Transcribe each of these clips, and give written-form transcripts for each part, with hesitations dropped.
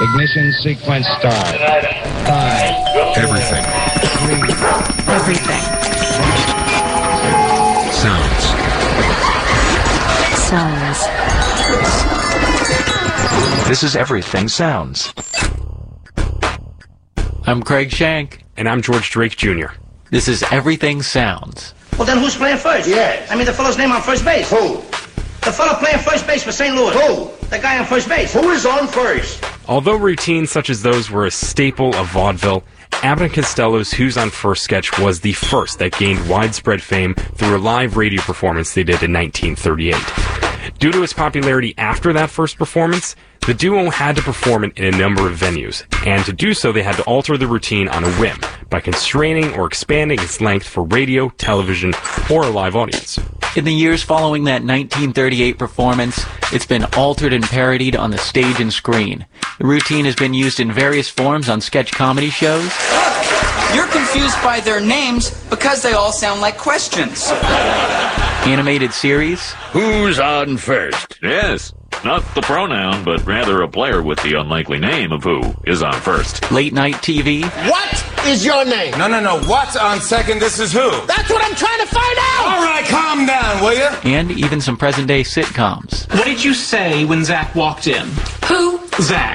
Ignition sequence start. 5. Everything. 3. Everything. Sounds. Sounds. This is Everything Sounds. I'm Craig Shank. And I'm George Drake Jr. This is Everything Sounds. Well, then who's playing first? Yeah. I mean, the fellow's name on first base. Who? The fellow playing first base for St. Louis. Who? The guy on first base. Who is on first? Although routines such as those were a staple of vaudeville, Abbott and Costello's Who's on First sketch was the first that gained widespread fame through a live radio performance they did in 1938. Due to its popularity after that first performance, the duo had to perform it in a number of venues, and to do so they had to alter the routine on a whim by constraining or expanding its length for radio, television, or a live audience. In the years following that 1938 performance, it's been altered and parodied on the stage and screen. The routine has been used in various forms on sketch comedy shows. You're confused by their names because they all sound like questions. Animated series. Who's on first? Yes, not the pronoun, but rather a player with the unlikely name of who is on first. Late night TV. What is your name? No. What's on second? This is who? That's what I'm trying to find out! All right, calm down, will you? And even some present-day sitcoms. What did you say when Zach walked in? Who? Zach.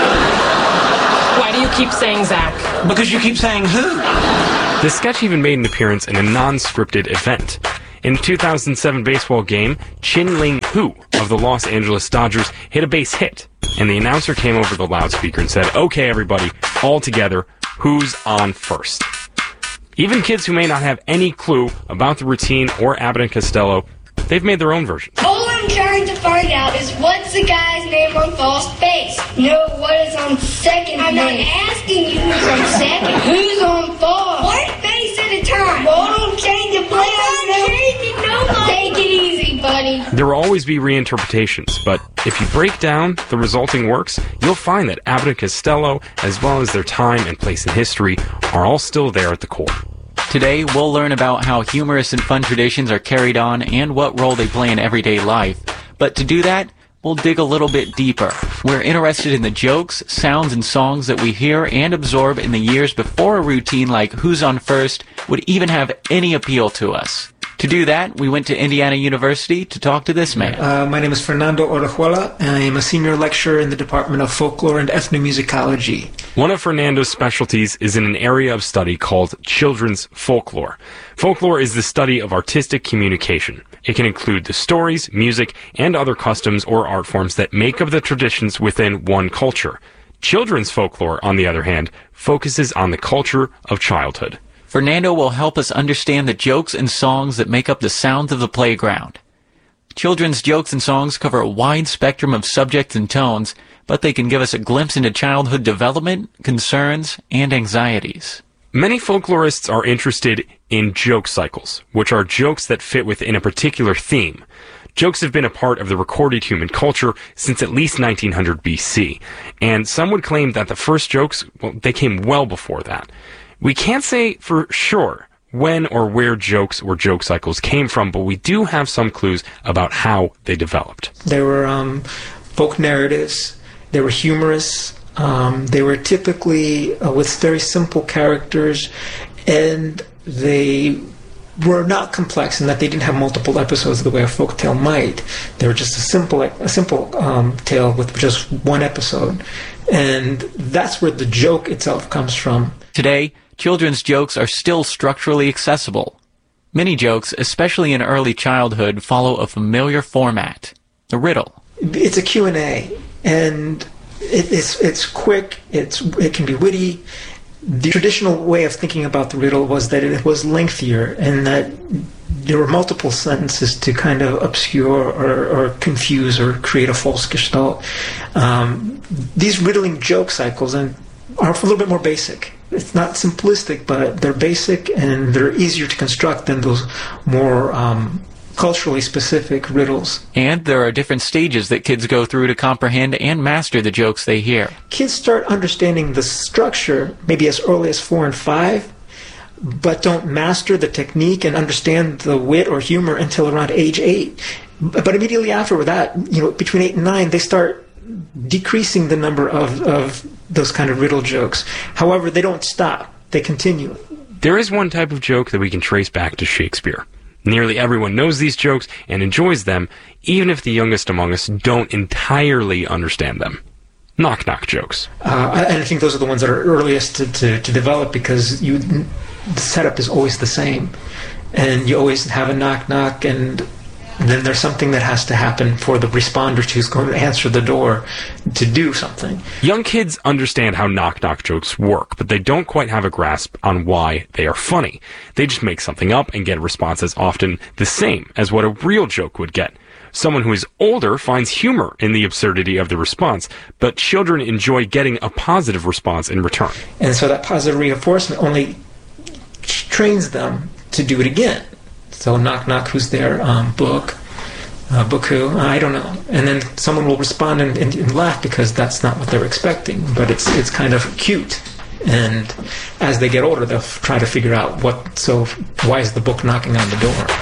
Why do you keep saying Zach? Because you keep saying who. The sketch even made an appearance in a non-scripted event. In a 2007 baseball game, Chin Ling Hu of the Los Angeles Dodgers hit a base hit, and the announcer came over the loudspeaker and said, "Okay, everybody, all together, who's on first?" Even kids who may not have any clue about the routine or Abbott and Costello, they've made their own version. All I'm trying to find out is what's the guy's name on first base? No, what is on second base? I'm not asking you who's on second. Who's on first? One base at a time. Well, don't change the play. I'm not changing nobody. Take it easy, buddy. There will always be reinterpretations, but if you break down the resulting works, you'll find that Abbott and Costello, as well as their time and place in history, are all still there at the core. Today, we'll learn about how humorous and fun traditions are carried on and what role they play in everyday life. But to do that, we'll dig a little bit deeper. We're interested in the jokes, sounds, and songs that we hear and absorb in the years before a routine like Who's on First would even have any appeal to us. To do that, we went to Indiana University to talk to this man. My name is Fernando Orejuela, and I am a senior lecturer in the Department of Folklore and Ethnomusicology. One of Fernando's specialties is in an area of study called children's folklore. Folklore is the study of artistic communication. It can include the stories, music, and other customs or art forms that make up the traditions within one culture. Children's folklore, on the other hand, focuses on the culture of childhood. Fernando will help us understand the jokes and songs that make up the sounds of the playground. Children's jokes and songs cover a wide spectrum of subjects and tones, but they can give us a glimpse into childhood development, concerns, and anxieties. Many folklorists are interested in joke cycles, which are jokes that fit within a particular theme. Jokes have been a part of the recorded human culture since at least 1900 BC, and some would claim that the first jokes, they came well before that. We can't say for sure when or where jokes or joke cycles came from, but we do have some clues about how they developed. There were folk narratives, they were humorous, they were typically with very simple characters, and they were not complex in that they didn't have multiple episodes the way a folk tale might. They were just a simple tale with just one episode, and that's where the joke itself comes from. Today, children's jokes are still structurally accessible. Many jokes, especially in early childhood, follow a familiar format, a riddle. It's a Q&A, and it's quick, it can be witty. The traditional way of thinking about the riddle was that it was lengthier and that there were multiple sentences to kind of obscure or confuse or create a false gestalt. These riddling joke cycles are a little bit more basic. It's not simplistic, but they're basic and they're easier to construct than those more culturally specific riddles. And there are different stages that kids go through to comprehend and master the jokes they hear. Kids start understanding the structure maybe as early as 4 and 5, but don't master the technique and understand the wit or humor until around age 8. But immediately after that, between 8 and 9, they start decreasing the number of those kind of riddle jokes. However, they don't stop. They continue. There is one type of joke that we can trace back to Shakespeare. Nearly everyone knows these jokes and enjoys them, even if the youngest among us don't entirely understand them. Knock-knock jokes. I think those are the ones that are earliest to develop, because the setup is always the same. And you always have a knock-knock, and then there's something that has to happen for the responder who's going to answer the door to do something. Young kids understand how knock-knock jokes work, but they don't quite have a grasp on why they are funny. They just make something up and get a response as often the same as what a real joke would get. Someone who is older finds humor in the absurdity of the response, but children enjoy getting a positive response in return. And so that positive reinforcement only trains them to do it again. So knock knock, who's there? Book who? I don't know. And then someone will respond and laugh because that's not what they're expecting. But it's kind of cute. And as they get older, they'll try to figure out why is the book knocking on the door?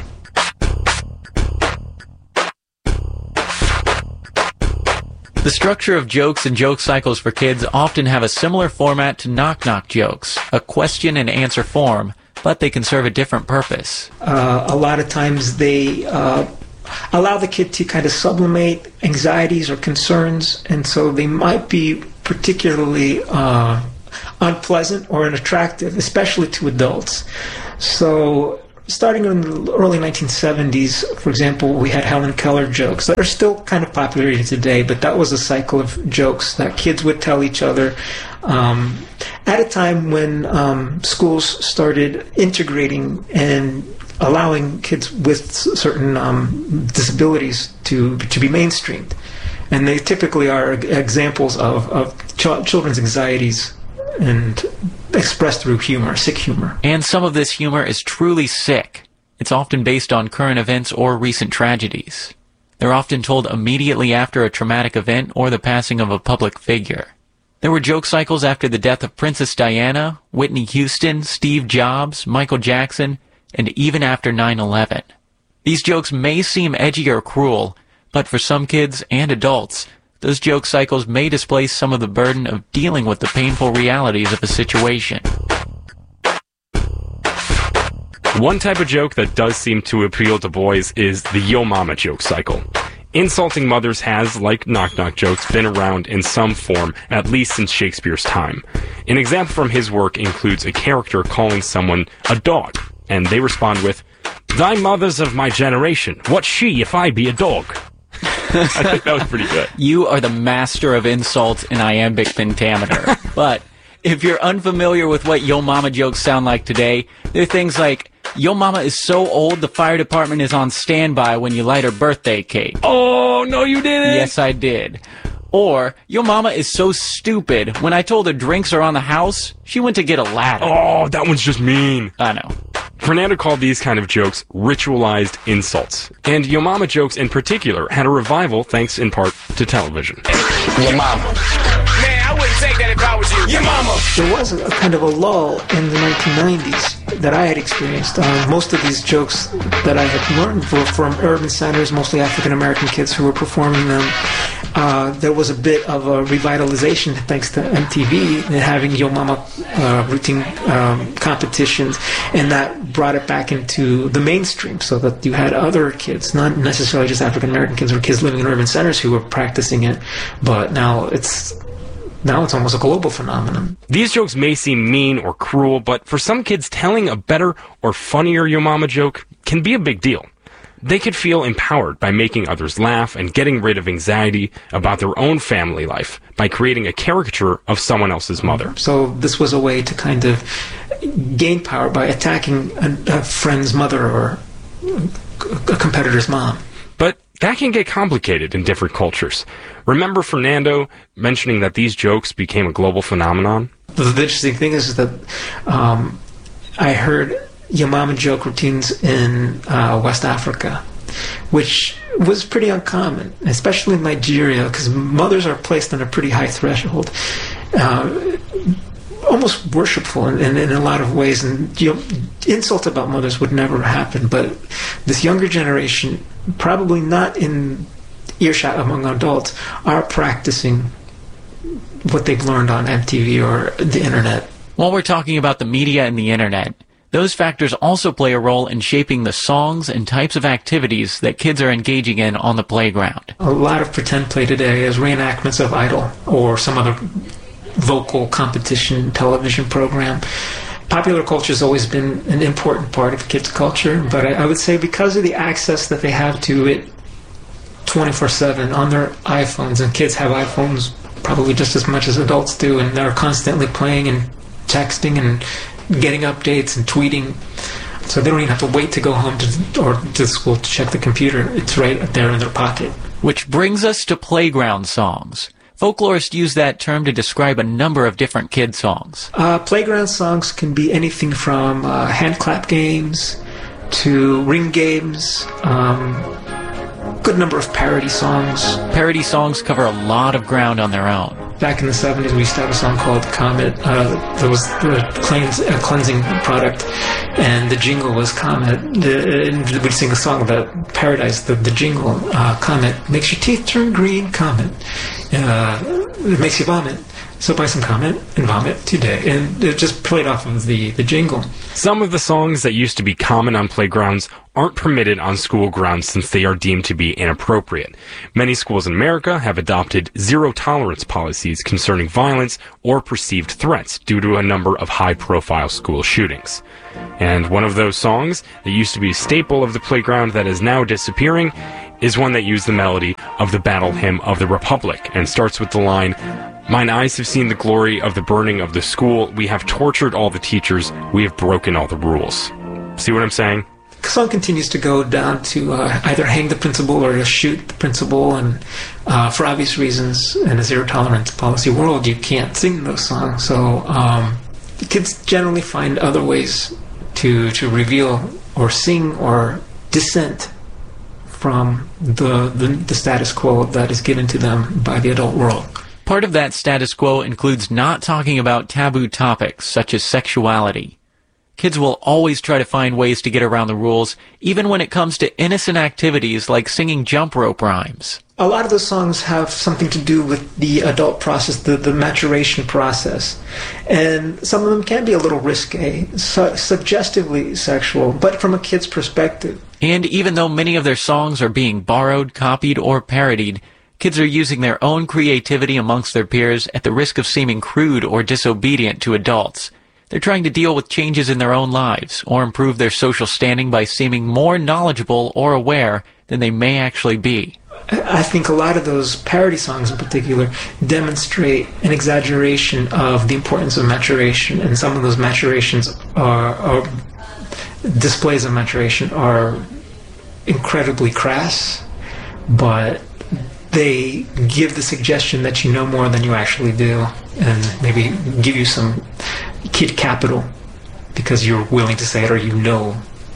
The structure of jokes and joke cycles for kids often have a similar format to knock-knock jokes, a question and answer form, but they can serve a different purpose. A lot of times they allow the kid to kind of sublimate anxieties or concerns, and so they might be particularly unpleasant or unattractive, especially to adults. So starting in the early 1970s, for example, we had Helen Keller jokes that are still kind of popular today, but that was a cycle of jokes that kids would tell each other at a time when schools started integrating and allowing kids with certain disabilities to be mainstreamed. And they typically are examples of children's anxieties and expressed through humor, sick humor. And some of this humor is truly sick. It's often based on current events or recent tragedies. They're often told immediately after a traumatic event or the passing of a public figure. There were joke cycles after the death of Princess Diana, Whitney Houston, Steve Jobs, Michael Jackson, and even after 9/11. These jokes may seem edgy or cruel, but for some kids and adults, those joke cycles may displace some of the burden of dealing with the painful realities of a situation. One type of joke that does seem to appeal to boys is the Yo Mama joke cycle. Insulting mothers has, like knock-knock jokes, been around in some form, at least since Shakespeare's time. An example from his work includes a character calling someone a dog, and they respond with, "Thy mother's of my generation, what she if I be a dog?" I think that was pretty good. You are the master of insults in iambic pentameter. But if you're unfamiliar with what Yo Mama jokes sound like today, they're things like, "Yo Mama is so old the fire department is on standby when you light her birthday cake." Oh, no you didn't! Yes, I did. Or, "Yo Mama is so stupid, when I told her drinks are on the house, she went to get a ladder." Oh, that one's just mean. I know. Fernando called these kind of jokes ritualized insults. And Yo Mama jokes in particular had a revival thanks in part to television. Your mama. Man, I wouldn't take that if I was you. Your mama. There was a kind of a lull in the 1990s that I had experienced. Most of these jokes that I had learned were from urban centers, mostly African-American kids who were performing them. There was a bit of a revitalization thanks to MTV and having Yo Mama routine competitions, and that brought it back into the mainstream so that you had other kids, not necessarily just African-American kids or kids living in urban centers who were practicing it, but now it's almost a global phenomenon. These jokes may seem mean or cruel, but for some kids, telling a better or funnier Yo Mama joke can be a big deal. They could feel empowered by making others laugh and getting rid of anxiety about their own family life by creating a caricature of someone else's mother. So this was a way to kind of gain power by attacking a friend's mother or a competitor's mom. But that can get complicated in different cultures. Remember Fernando mentioning that these jokes became a global phenomenon? The interesting thing is that I heard Yo Mama joke routines in West Africa, which was pretty uncommon, especially in Nigeria, because mothers are placed on a pretty high threshold, almost worshipful in a lot of ways, and insults about mothers would never happen. But this younger generation, probably not in earshot among adults are practicing what they've learned on MTV or the internet. While we're talking about the media and the internet, those factors also play a role in shaping the songs and types of activities that kids are engaging in on the playground. A lot of pretend play today is reenactments of Idol or some other vocal competition television program. Popular culture has always been an important part of kids' culture, but I would say because of the access that they have to it 24/7 on their iPhones, and kids have iPhones probably just as much as adults do, and they're constantly playing and texting and getting updates and tweeting, so they don't even have to wait to go home or to school to check the computer. It's right there in their pocket. Which brings us to playground songs. Folklorists use that term to describe a number of different kid songs. Playground songs can be anything from hand clap games to ring games, good number of parody songs. Parody songs cover a lot of ground on their own. Back in the 70s, we used to have a song called Comet. There was a cleansing product, and the jingle was Comet. We'd sing a song about paradise. The jingle, Comet, makes your teeth turn green, Comet. It makes you vomit. So buy some Comet and vomit today. And it just played off of the jingle. Some of the songs that used to be common on playgrounds aren't permitted on school grounds since they are deemed to be inappropriate. Many schools in America have adopted zero-tolerance policies concerning violence or perceived threats due to a number of high-profile school shootings. And one of those songs that used to be a staple of the playground that is now disappearing is one that used the melody of the Battle Hymn of the Republic and starts with the line, "Mine eyes have seen the glory of the burning of the school. We have tortured all the teachers. We have broken all the rules." See what I'm saying? The song continues to go down to either hang the principal or to shoot the principal, and for obvious reasons, in a zero-tolerance policy world, you can't sing those songs. So the kids generally find other ways to reveal or sing or dissent from the status quo that is given to them by the adult world. Part of that status quo includes not talking about taboo topics such as sexuality. Kids will always try to find ways to get around the rules, even when it comes to innocent activities like singing jump rope rhymes. A lot of those songs have something to do with the adult process, the maturation process. And some of them can be a little risque, suggestively sexual, but from a kid's perspective. And even though many of their songs are being borrowed, copied, or parodied, kids are using their own creativity amongst their peers at the risk of seeming crude or disobedient to adults. They're trying to deal with changes in their own lives or improve their social standing by seeming more knowledgeable or aware than they may actually be. I think a lot of those parody songs in particular demonstrate an exaggeration of the importance of maturation, and some of those maturations are displays of maturation are incredibly crass, but they give the suggestion that you know more than you actually do, and maybe give you some kid capital because you're willing to say it, or you know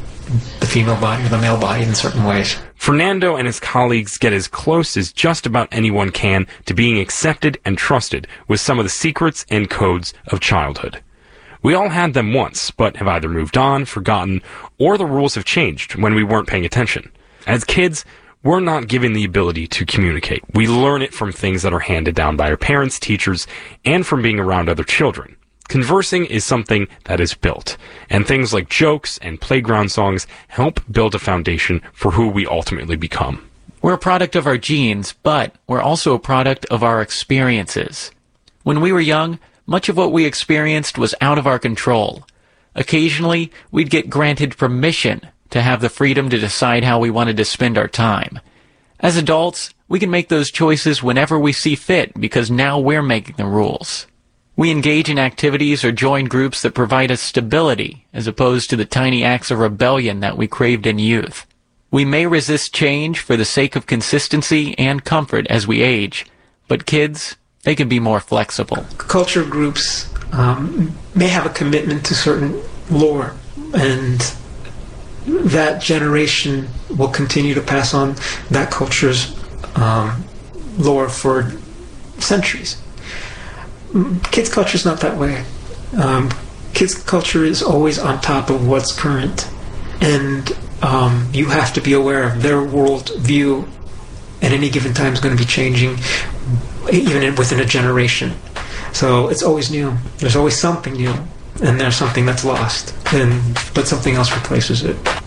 the female body or the male body in certain ways. Fernando and his colleagues get as close as just about anyone can to being accepted and trusted with some of the secrets and codes of childhood. We all had them once, but have either moved on, forgotten, or the rules have changed when we weren't paying attention. As kids, we're not given the ability to communicate. We learn it from things that are handed down by our parents, teachers, and from being around other children. Conversing is something that is built, and things like jokes and playground songs help build a foundation for who we ultimately become. We're a product of our genes, but we're also a product of our experiences. When we were young, much of what we experienced was out of our control. Occasionally, we'd get granted permission to have the freedom to decide how we wanted to spend our time. As adults, we can make those choices whenever we see fit because now we're making the rules. We engage in activities or join groups that provide us stability as opposed to the tiny acts of rebellion that we craved in youth. We may resist change for the sake of consistency and comfort as we age, but kids, they can be more flexible. Culture groups may have a commitment to certain lore, and that generation will continue to pass on that culture's lore for centuries. Kids' culture is not that way. Kids' culture is always on top of what's current, and you have to be aware of their world view at any given time is going to be changing, even within a generation. So it's always new. There's always something new, and there's something that's lost, but something else replaces it.